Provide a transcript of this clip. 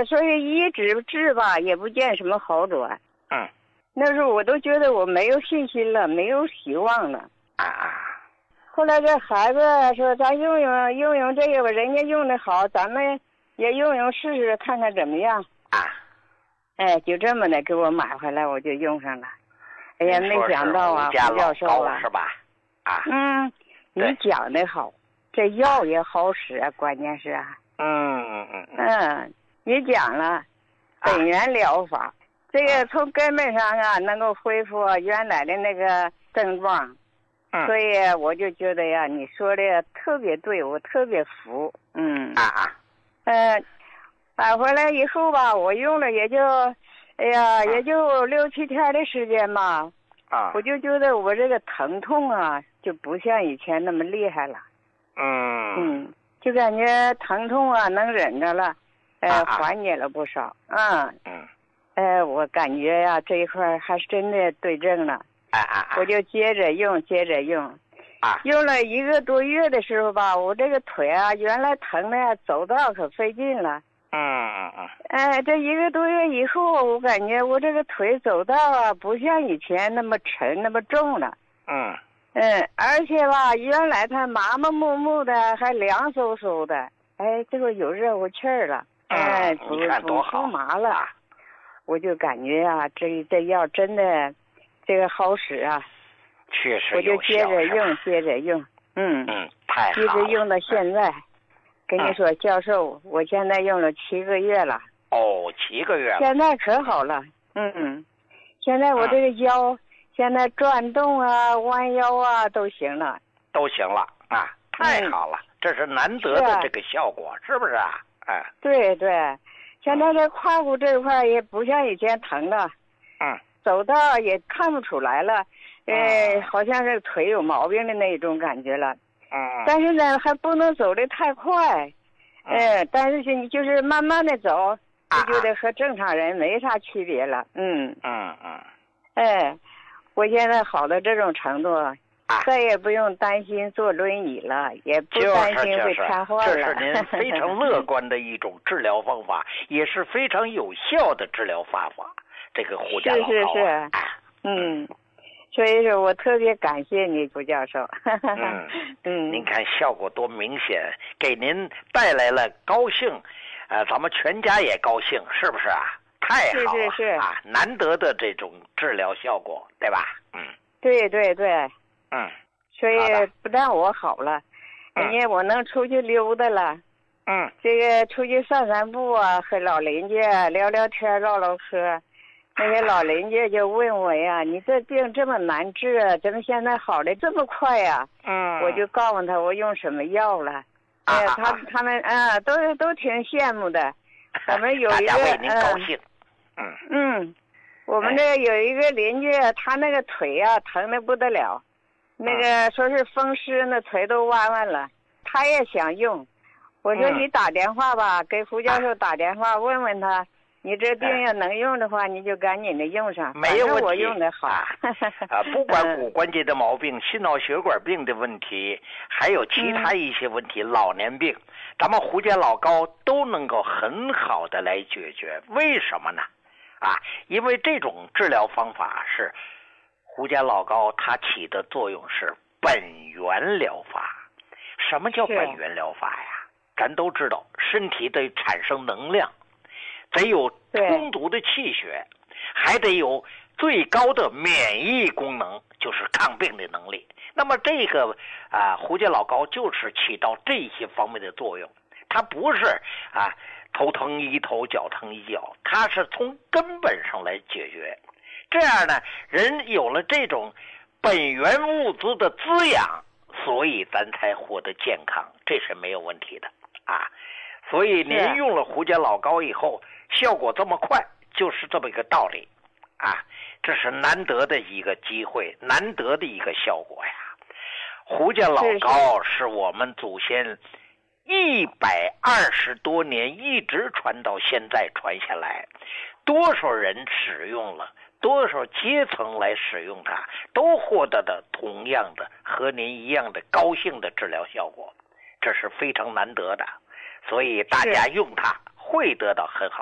所以一直治吧，也不见什么好转。那时候我都觉得我没有信心了，没有希望了。后来这孩子说咱用这个吧，人家用的好，咱们也用试试看看怎么样。就这么的给我买回来，我就用上了。哎呀，没想到啊，胡教授啊， 是吧？ 你讲的好，这药也好使啊，关键是啊。你讲了本源疗法，这个从根本上啊能够恢复原来的那个症状。所以我就觉得呀，你说的特别对，我特别服。买回来以后吧，我用了也就6、7天的时间吧。我就觉得我这个疼痛啊，就不像以前那么厉害了。就感觉疼痛啊能忍着了，缓解了不少。我感觉呀，这一块还是真的对症了。我就接着用。用了1个多月的时候吧，我这个腿啊，原来疼的呀，走道可费劲了。这1个多月以后，我感觉我这个腿走道啊，不像以前那么沉那么重了。而且吧，原来它麻麻木木的，还凉飕飕的。这个有热乎气儿了。不麻了。我就感觉啊，这药真的，这个好使啊。 确实我就接着用。 太好了。 一直用到现在。跟你说，教授，我现在用了7个月了。 7个月了。 现在可好了。现在我这个腰，现在转动啊、弯腰啊都行了。 太好了，这是难得的这个效果，是不是啊？ 对，现在这胯骨这块也不像以前疼了。走道也看不出来了。好像是腿有毛病的那种感觉了。但是呢，还不能走得太快。但是你就是慢慢的走，就觉得和正常人没啥区别了。我现在好到这种程度，再也不用担心坐轮椅了，也不担心会瘫痪了。 这是您非常乐观的一种治疗方法，也是非常有效的治疗方法。这个胡家老高。 是。所以说我特别感谢你，胡教授。 您看效果多明显，给您带来了高兴，咱们全家也高兴，是不是啊？太好了。 是难得的这种治疗效果，对吧？ 对。所以不但我好了，人家我能出去溜达了。这个出去散步啊，和老邻居聊聊天，唠唠嗑。那些老邻居就问我呀，你这病这么难治啊，怎么现在好的这么快呀？我就告诉他我用什么药了。他们都挺羡慕的。我们有一个大家为您高兴。 我们这有一个邻居，他那个腿啊疼得不得了，那个说是风湿，那腿都弯弯了，他也想用。我说你打电话吧，给胡教授打电话问问他。你这病要能用的话，你就赶紧的用上。 没有问题。 我用的好。 不管骨关节的毛病、心脑血管病的问题，还有其他一些问题，老年病，咱们胡家老高都能够很好的来解决。为什么呢？因为这种治疗方法是胡家老高他起的作用是本源疗法。什么叫本源疗法呀？咱都知道，身体得产生能量。得有充足的气血，还得有最高的免疫功能，就是抗病的能力。那么这个胡家老高就是起到这些方面的作用。它不是头疼医头，脚疼医脚，它是从根本上来解决。这样呢，人有了这种本源物资的滋养，所以咱才活得健康，这是没有问题的所以您用了胡家老高以后，效果这么快，就是这么一个道理这是难得的一个机会，难得的一个效果呀。胡家老高是我们祖先120多年一直传到现在传下来，多少人使用了，多少阶层来使用它，都获得的同样的和您一样的高兴的治疗效果，这是非常难得的。所以大家用它会得到很好